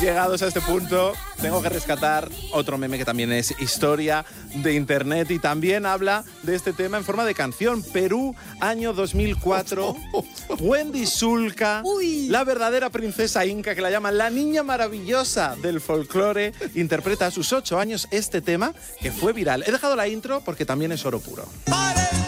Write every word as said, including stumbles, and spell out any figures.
Llegados a este punto, tengo que rescatar otro meme que también es historia de internet y también habla de este tema en forma de canción. Perú, año dos mil cuatro. Wendy Sulca, Uy. la verdadera princesa inca que la llaman la niña maravillosa del folclore, interpreta a sus ocho años este tema que fue viral. He dejado la intro porque también es oro puro.